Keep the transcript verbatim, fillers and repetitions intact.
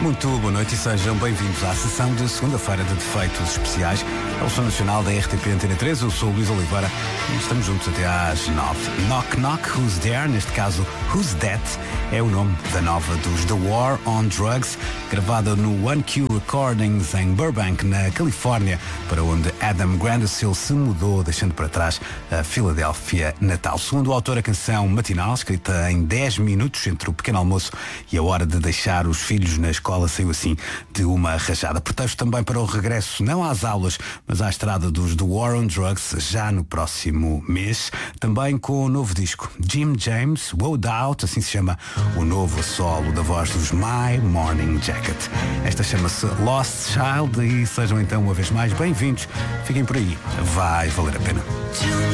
Muito boa noite e sejam bem-vindos à sessão de segunda-feira de defeitos especiais. É o Som Nacional da R T P Antena três, eu sou o Luís Oliveira e estamos juntos até às nove. Knock Knock, Who's There? Neste caso, Who's That? É o nome da nova dos The War on Drugs, gravada no One Q Recordings em Burbank, na Califórnia, para onde Adam Grandissil se mudou, deixando para trás a Filadélfia natal. Segundo o autor, a canção matinal, escrita em dez minutos entre o pequeno almoço e a hora de deixar os filhos na escola, saiu assim de uma rajada. Pretexto também para o regresso, não às aulas, mas à estrada dos The War on Drugs, já no próximo mês, também com o novo disco. Jim James, Woed Out, assim se chama o novo solo da voz dos My Morning Jacket. Esta chama-se Lost Child e sejam então uma vez mais bem-vindos. Fiquem por aí, vai valer a pena.